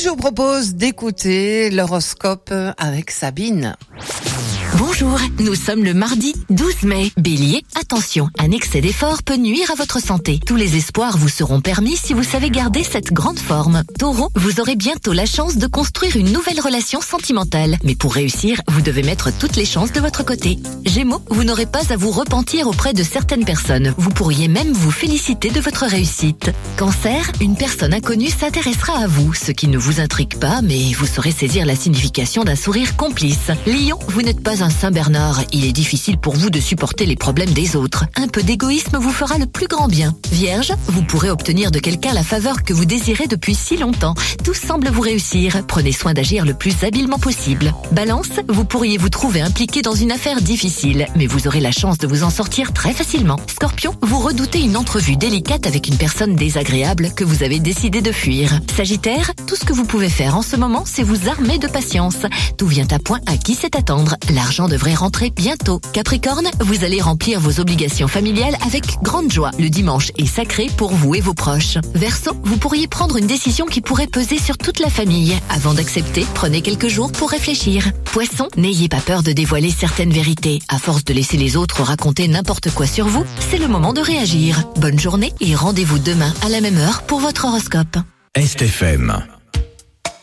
je vous propose d'écouter l'horoscope avec Sabine. Bonjour, nous sommes le mardi 12 mai. Bélier, attention, un excès d'effort peut nuire à votre santé. Tous les espoirs vous seront permis si vous savez garder cette grande forme. Taureau, vous aurez bientôt la chance de construire une nouvelle relation sentimentale. Mais pour réussir, vous devez mettre toutes les chances de votre côté. Gémeaux, vous n'aurez pas à vous repentir auprès de certaines personnes. Vous pourriez même vous féliciter de votre réussite. Cancer, une personne inconnue s'intéressera à vous, ce qui ne vous intrigue pas, mais vous saurez saisir la signification d'un sourire complice. Lion, vous n'êtes pas un Saint-Bernard, il est difficile pour vous de supporter les problèmes des autres. Un peu d'égoïsme vous fera le plus grand bien. Vierge, vous pourrez obtenir de quelqu'un la faveur que vous désirez depuis si longtemps. Tout semble vous réussir, prenez soin d'agir le plus habilement possible. Balance, vous pourriez vous trouver impliqué dans une affaire difficile, mais vous aurez la chance de vous en sortir très facilement. Scorpion, vous redoutez une entrevue délicate avec une personne désagréable que vous avez décidé de fuir. Sagittaire, tout ce que vous pouvez faire en ce moment, c'est vous armer de patience. Tout vient à point à qui sait attendre. L'argent devrait rentrer bientôt. Capricorne, vous allez remplir vos obligations familiales avec grande joie. Le dimanche est sacré pour vous et vos proches. Verseau, vous pourriez prendre une décision qui pourrait peser sur toute la famille. Avant d'accepter, prenez quelques jours pour réfléchir. Poisson, n'ayez pas peur de dévoiler certaines vérités. À force de laisser les autres raconter n'importe quoi sur vous, c'est le moment de réagir. Bonne journée et rendez-vous demain à la même heure pour votre horoscope. STFM.